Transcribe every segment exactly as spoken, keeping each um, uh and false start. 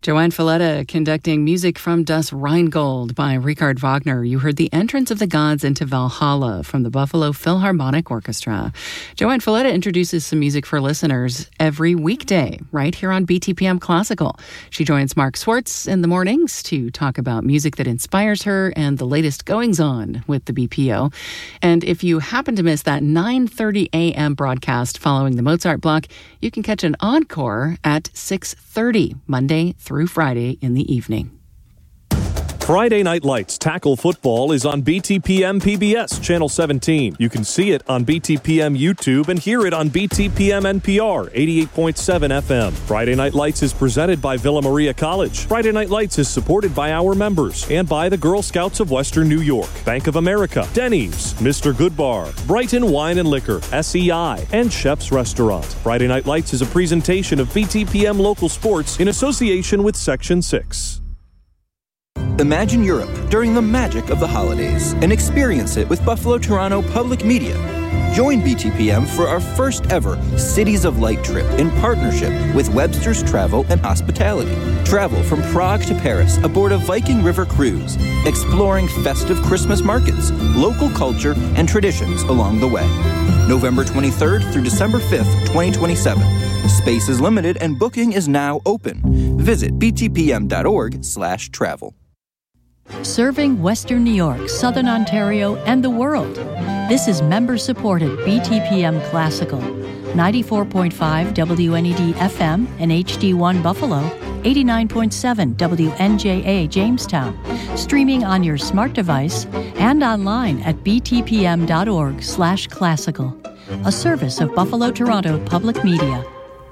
Joanne Falletta conducting music from Das Rheingold by Richard Wagner. You heard The Entrance of the Gods into Valhalla from the Buffalo Philharmonic Orchestra. Joanne Falletta introduces some music for listeners every weekday right here on B T P M Classical. She joins Mark Swartz in the mornings to talk about music that inspires her and the latest goings-on with the B P O. And if you happen to miss that nine thirty a.m. broadcast following the Mozart block, you can catch an encore at six thirty, Monday through Friday in the evening. Friday Night Lights Tackle Football is on B T P M P B S Channel seventeen. You can see it on B T P M YouTube and hear it on B T P M N P R eighty-eight point seven F M. Friday Night Lights is presented by Villa Maria College. Friday Night Lights is supported by our members and by the Girl Scouts of Western New York, Bank of America, Denny's, Mister Goodbar, Brighton Wine and Liquor, S E I, and Chef's Restaurant. Friday Night Lights is a presentation of B T P M Local Sports in association with Section six. Imagine Europe during the magic of the holidays and experience it with Buffalo Toronto Public Media. Join B T P M for our first ever Cities of Light trip in partnership with Webster's Travel and Hospitality. Travel from Prague to Paris aboard a Viking River cruise, exploring festive Christmas markets, local culture, and traditions along the way. November twenty-third through December fifth, twenty twenty-seven. Space is limited and booking is now open. Visit btpm.org slash travel. Serving Western New York, Southern Ontario, and the world. This is member-supported B T P M Classical. ninety-four point five W N E D F M and H D one Buffalo, eighty-nine point seven W N J A Jamestown. Streaming on your smart device and online at btpm.org slash classical. A service of Buffalo Toronto Public Media.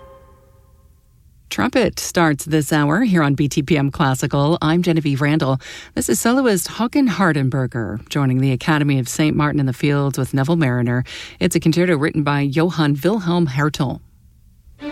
Trumpet starts this hour here on B T P M Classical. I'm Genevieve Randall. This is soloist Håkan Hardenberger joining the Academy of Saint Martin in the Fields with Neville Marriner. It's a concerto written by Johann Wilhelm Hertel.